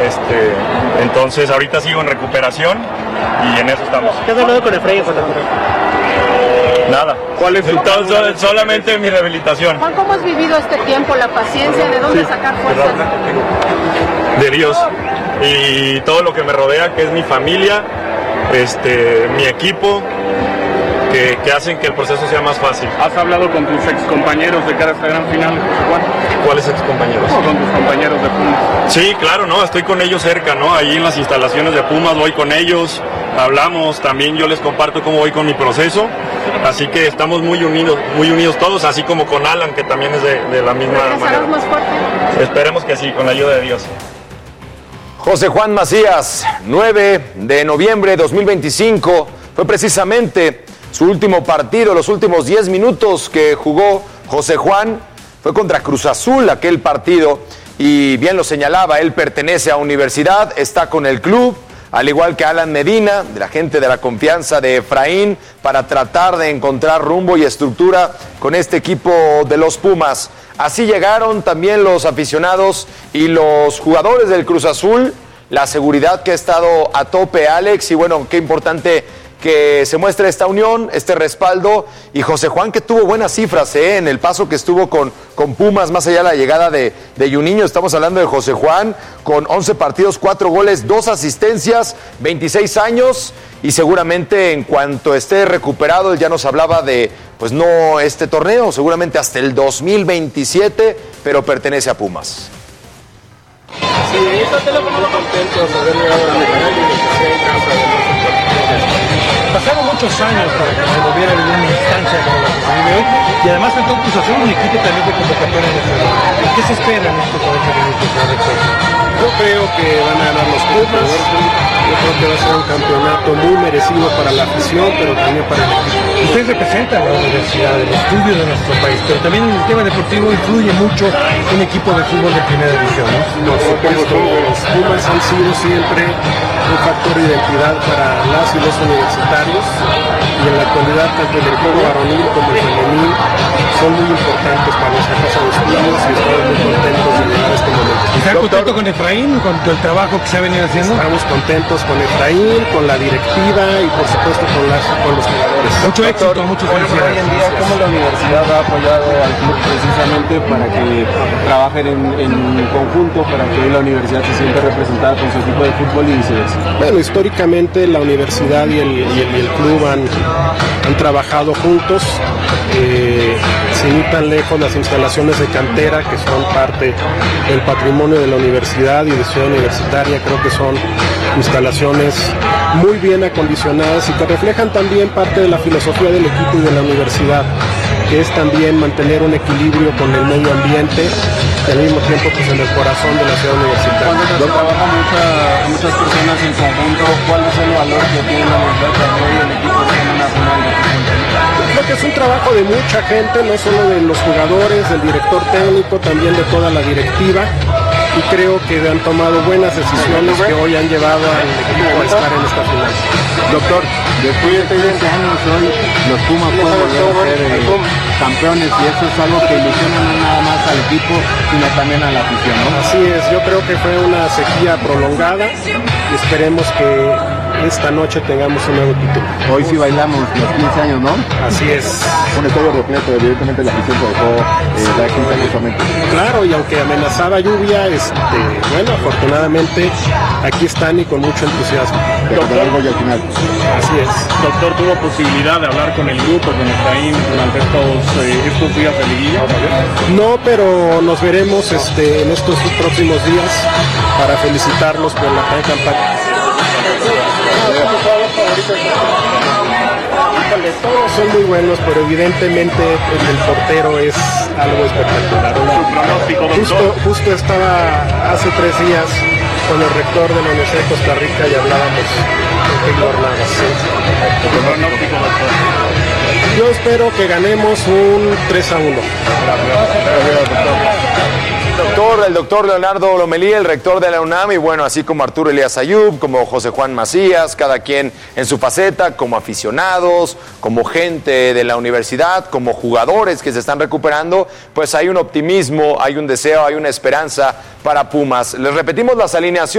Entonces ahorita sigo en recuperación y en eso estamos. ¿Qué has hablado con Efraín? Nada. ¿Cuál es solamente mi rehabilitación? Juan, ¿cómo has vivido este tiempo, la paciencia, de dónde sacar fuerzas? De Dios y todo lo que me rodea, que es mi familia, mi equipo, que hacen que el proceso sea más fácil. ¿Has hablado con tus excompañeros de cara a esta gran final, José Juan? ¿Cuáles excompañeros? Con tus compañeros de Pumas. Sí, claro, ¿no? Estoy con ellos cerca, ¿no? Ahí en las instalaciones de Pumas voy con ellos, hablamos, también yo les comparto cómo voy con mi proceso, así que estamos muy unidos todos, así como con Alan, que también es de la misma manera. ¿Regresarás más fuerte? Esperemos que sí, con la ayuda de Dios. José Juan Macías, 9 de noviembre de 2025, fue precisamente su último partido, los últimos 10 minutos que jugó José Juan, fue contra Cruz Azul aquel partido, y bien lo señalaba, él pertenece a Universidad, está con el club, al igual que Alan Medina, de la gente de la confianza de Efraín, para tratar de encontrar rumbo y estructura con este equipo de los Pumas. Así llegaron también los aficionados y los jugadores del Cruz Azul, la seguridad que ha estado a tope, Alex, y bueno, qué importante que se muestre esta unión, este respaldo, y José Juan, que tuvo buenas cifras en el paso que estuvo con Pumas, más allá de la llegada de Juninho. Estamos hablando de José Juan, con 11 partidos, 4 goles, 2 asistencias, 26 años, y seguramente en cuanto esté recuperado, él ya nos hablaba de, pues no este torneo, seguramente hasta el 2027, pero pertenece a Pumas. Sí, eso lo ponemos contentos de haber llegado a la final y de que sea en casa de nosotros. Pasaron muchos años para que se volviera a vivir una instancia como la que se vive hoy, y además tocó Cruz Azul, un equipo también de convocatoria en el fútbol. ¿Qué se espera en este 40 minutos? Yo creo que van a ganar los Pumas. Yo creo que va a ser un campeonato muy merecido para la afición, pero también para el equipo. Ustedes representan la universidad, el estudio de nuestro país, pero también en el tema deportivo influye mucho un equipo de fútbol de primera división, ¿no? Por supuesto, los Pumas han sido siempre un factor de identidad para las y los universitarios, y en la actualidad tanto el juego varonil como el femenil son muy importantes para nuestra casa de estudios, y estamos muy contentos de llegar a este momento. ¿Estás contento con Efraín, con el trabajo que se ha venido haciendo? Estamos contentos con Efraín, con la directiva y por supuesto con los jugadores. Mucho éxito, muchas felicidades. Hoy en día, ¿cómo la universidad ha apoyado al club precisamente para que trabajen en conjunto, para que la universidad se sienta representada con su equipo de fútbol y viceversa? Bueno, históricamente la universidad y el club han trabajado juntos. Sin ir tan lejos, las instalaciones de cantera, que son parte del patrimonio de la universidad y de Ciudad Universitaria, creo que son instalaciones muy bien acondicionadas y que reflejan también parte de la filosofía del equipo y de la universidad, que es también mantener un equilibrio con el medio ambiente y al mismo tiempo pues en el corazón de la Ciudad Universitaria. Cuando se trabajan muchas personas en conjunto, ¿cuál es el valor que tiene la universidad que hoy el equipo está en una final de presentación? Creo que es un trabajo de mucha gente, no solo de los jugadores, del director técnico, también de toda la directiva, y creo que han tomado buenas decisiones que hoy han llevado al equipo a estar en esta final. Doctor, después de 20 años hoy los Pumas pueden volver a ser campeones, y eso es algo que ilusiona no nada más al equipo sino también a la afición, ¿no? Así es, yo creo que fue una sequía prolongada y esperemos que esta noche tengamos un nuevo título. Hoy sí bailamos los 15 años, ¿no? Así es. Un estadio repleto, evidentemente la afición se dejó dar 15 años solamente. Claro, y aunque amenazaba lluvia, bueno, afortunadamente aquí están y con mucho entusiasmo. Doctor, al final. Así es. Doctor, ¿tuvo posibilidad de hablar con el grupo, con Efraín, durante estos días de liguilla? No, pero nos veremos en estos próximos días para felicitarlos por la gran campaña. Todos son muy buenos, pero evidentemente el del portero es algo espectacular. Justo estaba hace 3 días con el rector de la Universidad de Costa Rica y hablábamos de Keylor Navas. Yo espero que ganemos un 3-1. El doctor Leonardo Lomelí, el rector de la UNAM, y bueno, así como Arturo Elías Ayub, como José Juan Macías, cada quien en su faceta, como aficionados, como gente de la universidad, como jugadores que se están recuperando, pues hay un optimismo, hay un deseo, hay una esperanza para Pumas. Les repetimos las alineaciones.